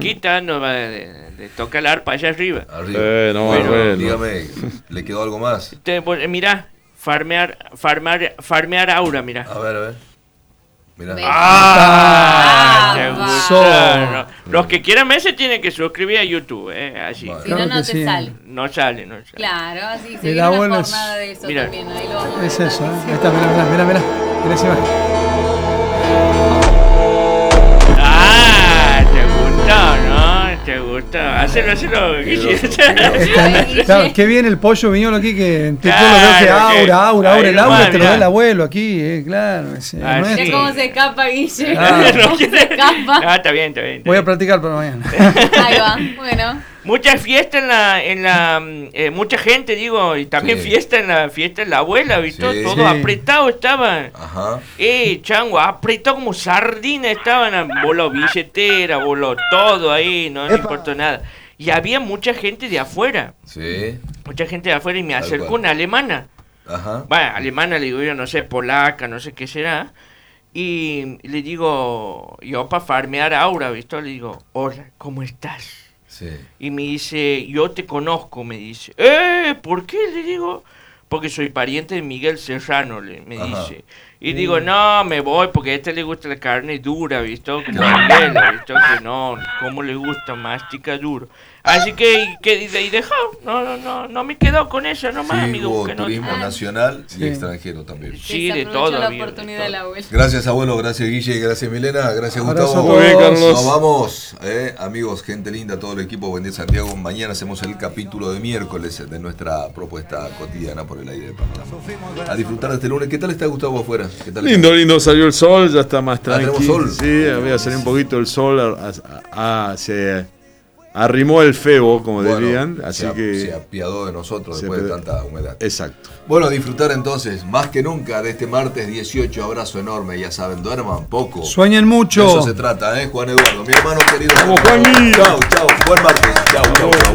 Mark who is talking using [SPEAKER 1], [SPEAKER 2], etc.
[SPEAKER 1] cerquita, no va de tocar el arpa allá arriba.
[SPEAKER 2] No,
[SPEAKER 3] bueno, dígame, ¿le quedó algo más?
[SPEAKER 1] Mirá, farmear aura, mirá.
[SPEAKER 3] A ver. Mirá.
[SPEAKER 1] Te gustó. Los que quieran ver se tienen que suscribir a YouTube, así.
[SPEAKER 4] Si no, no te sale.
[SPEAKER 1] No sale.
[SPEAKER 4] Claro, así se viene una jornada de eso
[SPEAKER 1] mirá.
[SPEAKER 4] también. Ahí lo vamos a
[SPEAKER 5] Es eso, Ahí está, mirá encima.
[SPEAKER 1] Te gustó, ¿no? Te gustó. Hacelo, Guille.
[SPEAKER 5] Claro, qué bien el pollo viñolo aquí que en
[SPEAKER 1] Claro,
[SPEAKER 5] lo veo que aura, el aura te lo da el
[SPEAKER 1] mirá.
[SPEAKER 5] abuelo aquí, claro.
[SPEAKER 4] Mira cómo se escapa, Guille.
[SPEAKER 5] Claro.
[SPEAKER 4] ¿Cómo se escapa?
[SPEAKER 1] Está bien.
[SPEAKER 5] Voy a practicar para mañana.
[SPEAKER 4] Ahí va, bueno.
[SPEAKER 1] Mucha fiesta mucha gente, digo, y también fiesta en la abuela, ¿viste?
[SPEAKER 3] Sí.
[SPEAKER 1] Todos apretados estaban.
[SPEAKER 3] Ajá.
[SPEAKER 1] Chango, apretado como sardina estaban, voló billetera, voló todo ahí, no importó nada. Y había mucha gente de afuera.
[SPEAKER 3] Sí.
[SPEAKER 1] Mucha gente de afuera y me
[SPEAKER 3] Tal
[SPEAKER 1] acercó
[SPEAKER 3] cual.
[SPEAKER 1] una alemana.
[SPEAKER 3] Ajá.
[SPEAKER 1] Bueno, alemana le digo yo, no sé, polaca, no sé qué será. Y le digo, yo para farmear aura, ¿viste? Le digo, hola, ¿cómo estás?
[SPEAKER 3] Sí.
[SPEAKER 1] Y me dice, yo te conozco, me dice. ¿Por qué? Le digo, porque soy pariente de Miguel Serrano, me dice. Y digo, no, me voy porque a este le gusta la carne dura, ¿viste? Como Candela, ¿viste? Que no, ¿cómo le gusta? Mastica duro. Así que y dejó, no me quedo con eso nomás,
[SPEAKER 3] Sí,
[SPEAKER 1] amigo.
[SPEAKER 3] hubo
[SPEAKER 1] Porque
[SPEAKER 3] turismo nacional y extranjero también.
[SPEAKER 1] Sí,
[SPEAKER 4] Se
[SPEAKER 1] de
[SPEAKER 4] aprovechó
[SPEAKER 1] todo.
[SPEAKER 4] la
[SPEAKER 1] había,
[SPEAKER 4] oportunidad
[SPEAKER 1] de
[SPEAKER 4] del
[SPEAKER 1] todo.
[SPEAKER 4] abuelo.
[SPEAKER 3] Gracias, abuelo, gracias, Guille, gracias, Milena, gracias,
[SPEAKER 5] Abrazo
[SPEAKER 3] Gustavo.
[SPEAKER 5] a todos.
[SPEAKER 2] Carlos.
[SPEAKER 3] Nos vamos, amigos, gente linda, todo el equipo Buen Día Santiago. Mañana hacemos el capítulo de miércoles de nuestra propuesta cotidiana por el aire de Panamá. A disfrutar de este lunes. ¿Qué tal está Gustavo afuera? ¿Qué tal está?
[SPEAKER 2] Lindo, salió el sol, ya está más
[SPEAKER 3] ¿tenemos
[SPEAKER 2] tranquilo.
[SPEAKER 3] sol?
[SPEAKER 2] Sí, había salido un poquito el sol, se arrimó el febo, como dirían, así que
[SPEAKER 3] se apiadó de nosotros después de tanta humedad.
[SPEAKER 2] Exacto.
[SPEAKER 3] Bueno, a disfrutar entonces, más que nunca, de este martes 18. Abrazo enorme, ya saben, duerman poco.
[SPEAKER 5] Sueñen
[SPEAKER 3] De
[SPEAKER 5] mucho.
[SPEAKER 3] eso se trata, Juan Eduardo, mi hermano querido.
[SPEAKER 2] Vamos, Juan.
[SPEAKER 3] Chau, buen martes. Chau.